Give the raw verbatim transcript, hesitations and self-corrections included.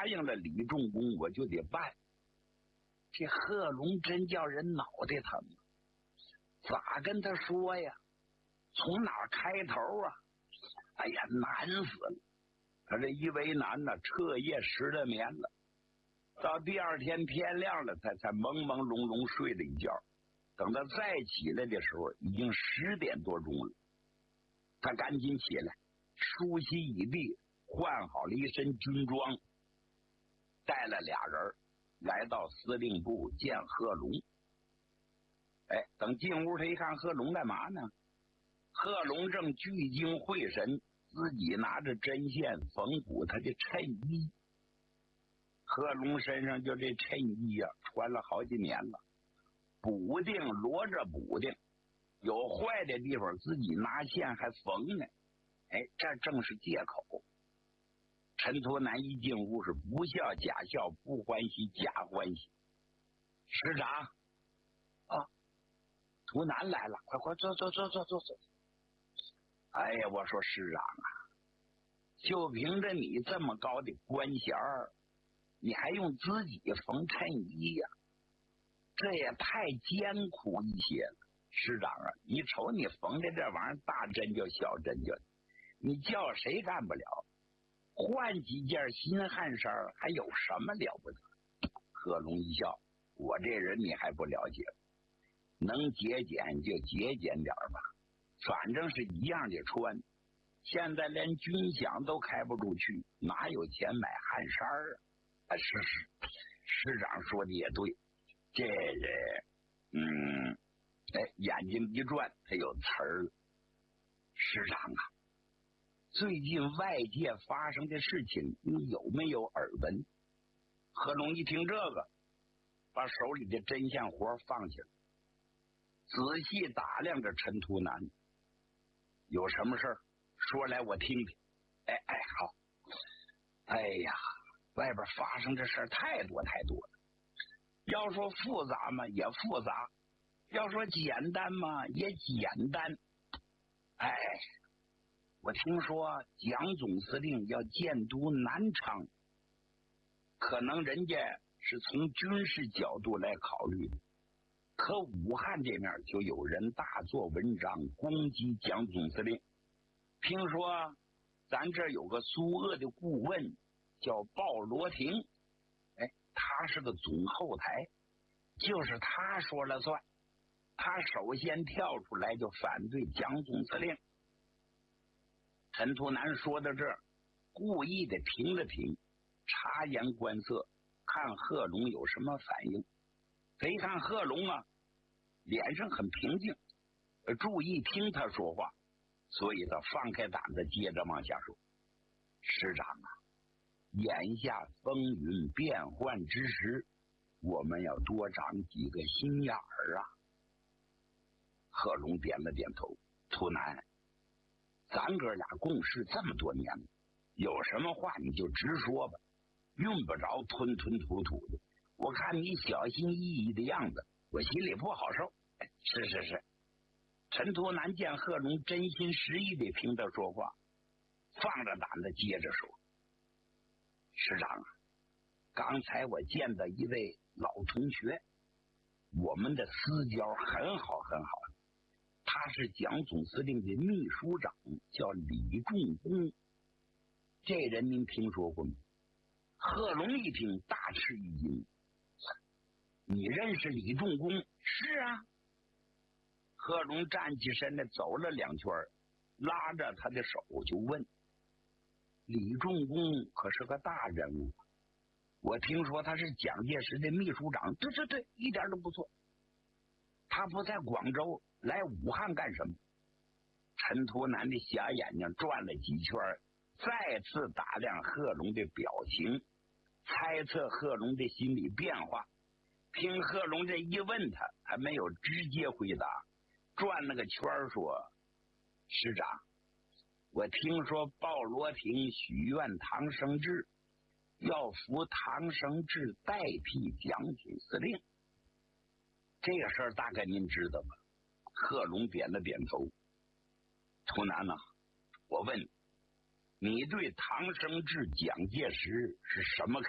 答应了李仲公，我就得办。这贺龙真叫人脑袋疼啊！咋跟他说呀？从哪儿开头啊？哎呀，难死了！他这一为难呢，彻夜失了眠了。到第二天天亮了，他才朦朦胧胧睡了一觉。等他再起来的时候，已经十点多钟了。他赶紧起来，梳洗已毕，换好了一身军装，带了俩人来到司令部见贺龙。哎，等进屋，他一看贺龙干嘛呢？贺龙正聚精会神，自己拿着针线缝补他的衬衣。贺龙身上就这衬衣啊，穿了好几年了，补丁摞着补丁，有坏的地方自己拿线还缝呢。哎，这正是借口。陈图南一进屋是不笑假笑，不欢喜假欢喜。师长啊，图南来了，快快坐坐坐坐坐坐。哎呀，我说师长啊，就凭着你这么高的官衔儿，你还用自己缝衬衣呀、啊？这也太艰苦一些了。师长啊，你瞅你缝的这玩意儿，大针灸小针灸，你叫谁干不了？换几件新汗衫还有什么了不得？贺龙一笑，我这人你还不了解，能节俭就节俭点吧，反正是一样的穿。现在连军饷都开不出去，哪有钱买汗衫啊？啊，是是，师长说的也对。这人，嗯，哎，眼睛一转，他有词儿了。师长啊，最近外界发生的事情，你有没有耳闻？贺龙一听这个，把手里的针线活放下了，仔细打量着陈图南。有什么事儿说来我听听。哎哎，好。哎呀，外边发生这事儿太多太多了。要说复杂嘛，也复杂；要说简单嘛，也简单。哎，我听说蒋总司令要建都南昌，可能人家是从军事角度来考虑的，可武汉这面就有人大做文章攻击蒋总司令。听说咱这有个苏俄的顾问叫鲍罗廷，哎，他是个总后台，就是他说了算，他首先跳出来就反对蒋总司令。陈图南说到这儿，故意的停了停，察言观色，看贺龙有什么反应。他一看贺龙啊，脸上很平静，注意听他说话，所以他放开胆子接着往下说。师长啊，眼下风云变幻之时，我们要多长几个心眼儿啊。贺龙点了点头。图南，咱哥俩共事这么多年了，有什么话你就直说吧，用不着吞吞吐吐的。我看你小心翼翼的样子，我心里不好受。哎，是是是。陈图南见贺龙真心实意的听他说话，放着胆子接着说。师长啊，刚才我见到一位老同学，我们的私交很好很好，他是蒋总司令的秘书长，叫李仲公。这人您听说过吗？贺龙一听大吃一惊，你认识李仲公？是啊。贺龙站起身来走了两圈，拉着他的手就问，李仲公可是个大人物，我听说他是蒋介石的秘书长。对对对，一点都不错。他不在广州，来武汉干什么？陈图南的瞎眼睛转了几圈，再次打量贺龙的表情，猜测贺龙的心理变化。听贺龙这一问，他还没有直接回答，转了个圈说，师长，我听说鲍罗廷许愿唐生智，要扶唐生智代替蒋总司令，这个事儿大概您知道吧？贺龙点了点头。图南呐、啊，我问你对唐生智、蒋介石是什么